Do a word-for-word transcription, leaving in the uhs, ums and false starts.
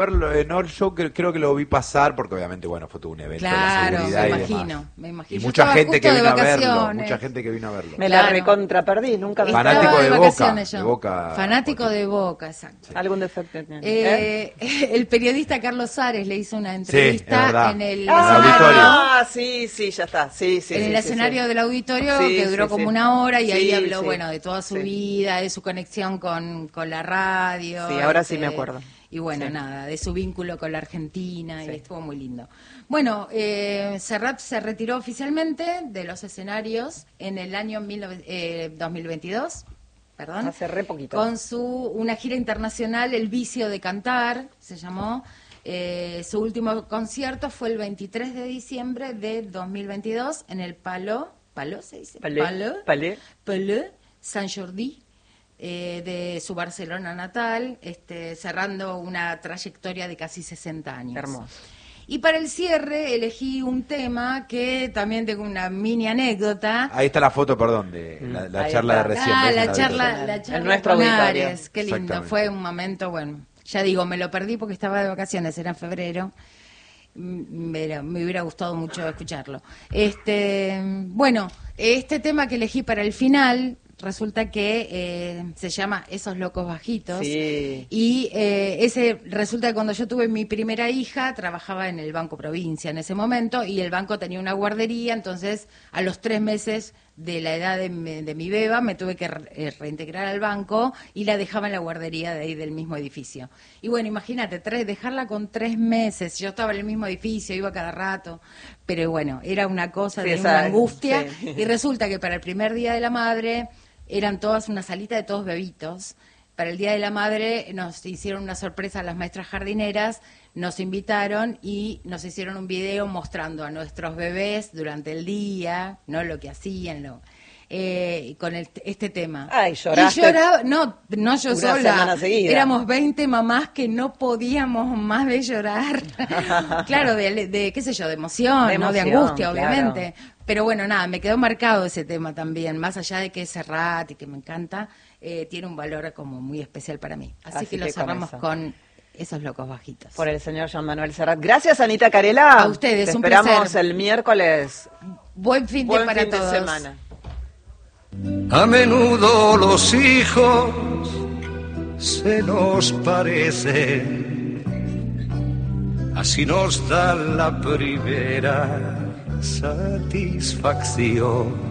verlo, eh, no, yo cre- creo que lo vi pasar porque obviamente, bueno, fue todo un evento Claro, de la seguridad me y imagino, demás. me imagino. Y Yo mucha estaba gente justo que de vino a verlo, vacaciones. mucha gente que vino a verlo. Me Claro. la recontra perdí, nunca me Estaba Fanático de Boca, vacaciones yo. de Boca, Fanático Joaquín. de Boca, exacto. Algún defecto tiene. ¿Eh? Eh, el periodista Carlos Suárez le hizo una es entrevista verdad. en el Ah, escenario, Ah, sí, sí, ya está. Sí, sí, en sí, el sí, escenario sí. del auditorio, Sí, que duró sí, como sí. una hora y Sí, ahí habló, sí. bueno, de toda su Sí. vida, de su conexión con, con la radio. Sí, ahora sí este, me acuerdo. Y bueno, Sí. nada, de su vínculo con la Argentina, Sí. y estuvo muy lindo. Bueno, eh, Serrat se retiró oficialmente de los escenarios en el año mil nove- eh, dos mil veintidós. Perdón, Hace re poquito. con su una gira internacional, El vicio de cantar, se llamó. Eh, su último concierto fue el veintitrés de diciembre de dos mil veintidós en el Palo, ¿Palo se dice? Palais. Palo, Palais. Palais Saint Jordi, eh, de su Barcelona natal, este, cerrando una trayectoria de casi sesenta años. Hermoso. Y para el cierre elegí un tema que también tengo una mini anécdota. Ahí está la foto, perdón, de la, la Ahí charla está. de recién. Ah, ¿ves? la En charla, auditorio. la En charla nuestro con auditorio. Ares, qué lindo, Exactamente. fue un momento, bueno, ya digo, me lo perdí porque estaba de vacaciones, era en febrero, Mm, me, era- me hubiera gustado mucho escucharlo. Este, bueno, este tema que elegí para el final resulta que eh, se llama Esos locos bajitos. Sí. Y eh, ese resulta que cuando yo tuve mi primera hija, trabajaba en el Banco Provincia en ese momento, y el banco tenía una guardería, entonces a los tres meses de la edad de mi, de mi beba me tuve que re- eh, reintegrar al banco y la dejaba en la guardería de ahí del mismo edificio. Y bueno, imagínate, tres, dejarla con tres meses, yo estaba en el mismo edificio, iba cada rato, pero bueno, era una cosa Sí, de esa- una angustia, sí. y resulta que para el primer día de la madre eran todas una salita de todos bebitos. Para el Día de la Madre nos hicieron una sorpresa a las maestras jardineras, nos invitaron y nos hicieron un video mostrando a nuestros bebés durante el día, no lo que hacían, lo, eh, con el- este tema. Ay, lloraste. Y lloraba, no, no yo Una sola, semana seguida. éramos veinte mamás que no podíamos más de llorar. Claro, de, de, qué sé yo, de emoción, De ¿no? De emoción, angustia, claro. obviamente. Pero bueno, nada, me quedó marcado ese tema también, más allá de que es Serrat y que me encanta, eh, tiene un valor como muy especial para mí. Así, Así que lo que con cerramos eso. con Esos locos bajitos. Por el señor Jean Manuel Serrat. Gracias, Anita Carela. A ustedes, Te un esperamos placer. el miércoles. Buen fin de Buen para fin de todos. semana. A menudo los hijos se nos parecen, así nos da la primera satisfacción.